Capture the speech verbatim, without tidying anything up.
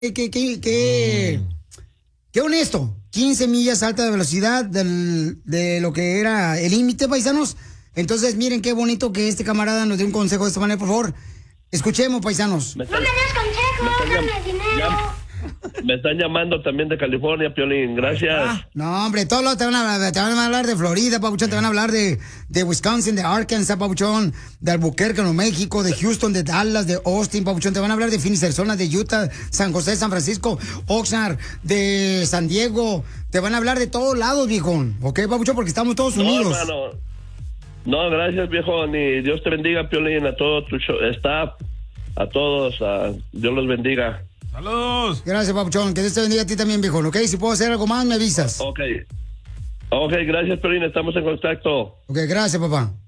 qué, qué, qué, mm. qué honesto. quince millas alta de velocidad del, de lo que era el límite, paisanos. Entonces, miren qué bonito que este camarada nos dé un consejo de esta manera, por favor. Escuchemos, paisanos. Me están, no me des consejos, dame dinero. Me están llamando también de California, Piolín, gracias. Ah, no, hombre, todos los te van, a, te van a hablar de Florida, papuchón, te van a hablar de, de Wisconsin, de Arkansas, papuchón, de Albuquerque, Nuevo México, de Houston, de Dallas, de Austin, papuchón, te van a hablar de Phoenix, Arizona, de Utah, San José, San Francisco, Oxnard, de San Diego, te van a hablar de todos lados, viejón, ¿ok, papuchón? Porque estamos todos unidos. No, hermano. No, gracias, viejo, ni Dios te bendiga, Piolín, a todo tu show, staff, a todos, a Dios los bendiga. ¡Saludos! Gracias, papuchón. Que Dios te bendiga a ti también, viejo. ¿Ok? Si puedo hacer algo más, me avisas. Ok. Ok, gracias, Piolín. Estamos en contacto. Ok, gracias, papá.